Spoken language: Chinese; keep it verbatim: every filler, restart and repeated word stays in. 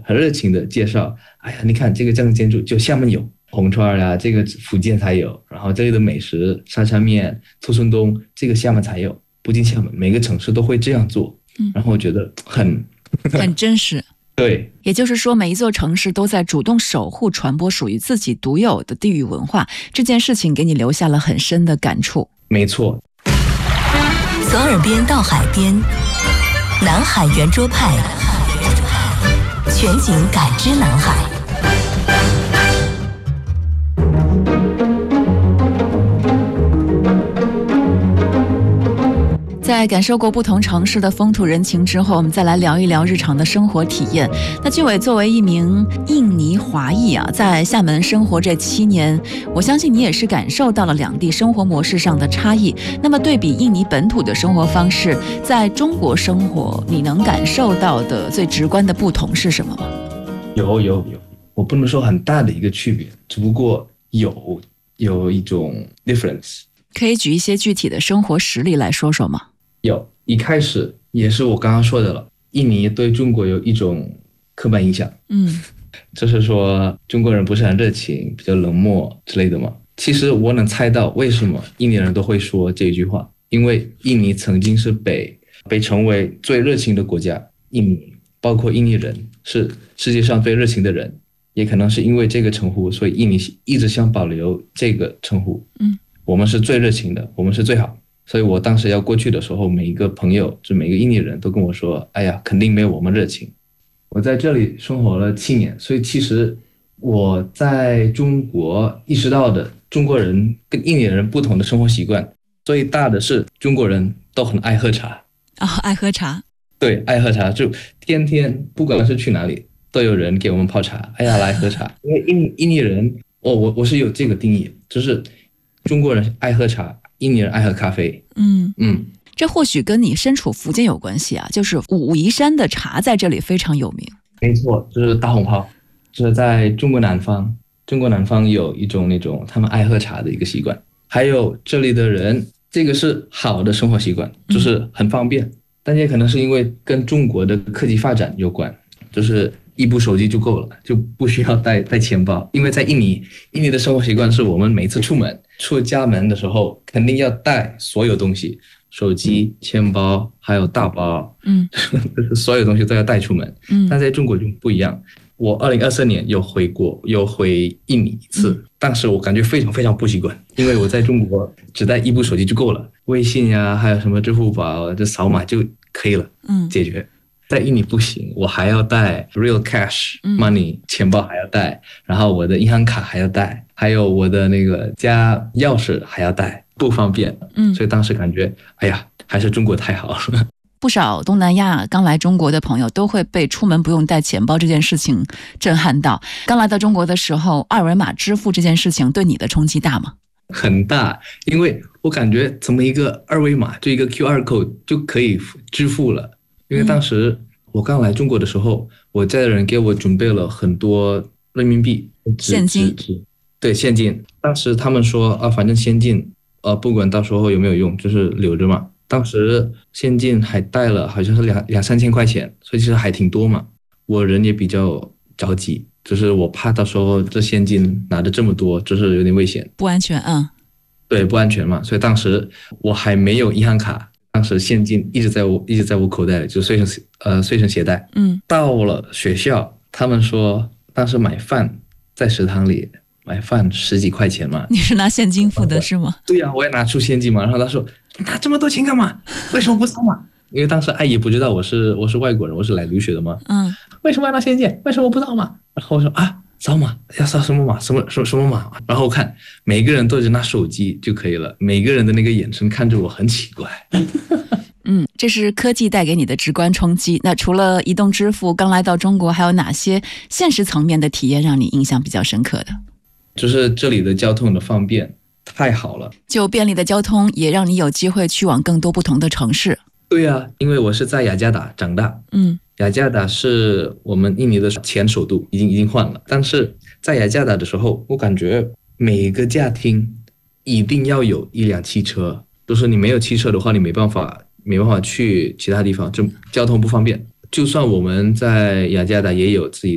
很热情的介绍，哎呀，你看这个这样的建筑就厦门有红串呀、啊，这个福建才有，然后这里的美食沙茶面、兔孙冬，这个厦门才有。不仅厦门，每个城市都会这样做，嗯，然后我觉得很很真实。 对， 也就是说，每一座城市都在主动守护、传播属于自己独有的地域文化，这件事情给你留下了很深的感触。 没错。 从耳边到海边，南海圆桌派，全景感知南海。 在感受过不同城市的风土人情之后，我们再来聊一聊日常的生活体验。那俊伟作为一名印尼华裔啊，在厦门生活这七年，我相信你也是感受到了两地生活模式上的差异。那么对比印尼本土的生活方式，在中国生活，你能感受到的最直观的不同是什么吗？ 有有有，我不能说很大的一个区别，只不过有有一种 difference。 可以举一些具体的生活实例来说说吗？ 有，一开始也是我刚刚说的了，印尼对中国有一种刻板印象， 嗯， 就是说中国人不是很热情，比较冷漠之类的嘛。其实我能猜到为什么印尼人都会说这一句话，因为印尼曾经是被被称为最热情的国家，印尼包括印尼人是世界上最热情的人，也可能是因为这个称呼，所以印尼一直想保留这个称呼。 嗯， 我们是最热情的，我们是最好。所以我当时要过去的时候，每一个朋友，就每个印尼人都跟我说，哎呀，肯定没有我们热情。我在这里生活了七年，所以其实我在中国意识到的中国人跟印尼人不同的生活习惯，最大的是中国人都很爱喝茶。 哦，爱喝茶。 对，爱喝茶，就天天不管是去哪里，都有人给我们泡茶，哎呀，来喝茶。因为印印尼人，哦，我我是有这个定义，就是中国人爱喝茶，印尼人爱喝咖啡。 嗯嗯， 这或许跟你身处福建有关系啊，就是武夷山的茶在这里非常有名。 没错，就是大红袍，就是在中国南方，中国南方有一种那种他们爱喝茶的一个习惯，还有这里的人，这个是好的生活习惯，就是很方便，嗯、但也可能是因为跟中国的科技发展有关，就是一部手机就够了，就不需要带带钱包。因为在印尼，印尼的生活习惯是我们每次出门出家门的时候，肯定要带所有东西，手机、钱包，还有大包， 嗯， 所有东西都要带出门。 嗯， 但在中国就不一样。我二零二三年有回国，有回印尼一次，嗯、当时我感觉非常非常不习惯，因为我在中国只带一部手机就够了，微信呀、啊，还有什么支付宝，这扫码就可以了，嗯，解决。在印尼不行，我还要带 real cash money，、嗯、钱包还要带，然后我的银行卡还要带，还有我的那个家钥匙还要带，不方便。嗯，所以当时感觉，哎呀，还是中国太好了。 不少东南亚刚来中国的朋友都会被出门不用带钱包这件事情震撼到。刚来到中国的时候，二维码支付这件事情对你的冲击大吗？ 很大，因为我感觉怎么一个二维码，就一个 Q R code 就可以支付了。因为当时我刚来中国的时候，我家的人给我准备了很多人民币现金， 对，现金。当时他们说啊，反正现金，呃，不管到时候有没有用，就是留着嘛。当时现金还带了好像是两两三千块钱，所以其实还挺多嘛。我人也比较着急，就是我怕到时候这现金拿着这么多，就是有点危险， 不安全。嗯， 对，不安全嘛。所以当时我还没有银行卡，当时现金一直在我一直在我口袋里，就随身呃随身携带。 嗯， 到了学校，他们说当时买饭在食堂里买饭十几块钱嘛。 你是拿现金付的是吗？ 对呀、啊，我也拿出现金嘛。然后他说拿这么多钱干嘛？为什么不扫码？因为当时阿姨不知道我是我是外国人，我是来留学的嘛。 嗯， 为什么要拿现金？为什么不扫码？然后我说啊，扫码要扫什么码？什么什么什么码？然后我看每个人都只拿手机就可以了，每个人的那个眼神看着我很奇怪。 嗯，这是科技带给你的直观冲击。那除了移动支付，刚来到中国还有哪些现实层面的体验让你印象比较深刻的？ 就是这里的交通的方便太好了， 就便利的交通也让你有机会去往更多不同的城市。 对啊，因为我是在雅加达长大， 嗯， 雅加达是我们印尼的前首都，已经已经换了。但是在雅加达的时候，我感觉每个家庭一定要有一辆汽车，就是你没有汽车的话，你没办法没办法去其他地方，就交通不方便。就算我们在雅加达也有自己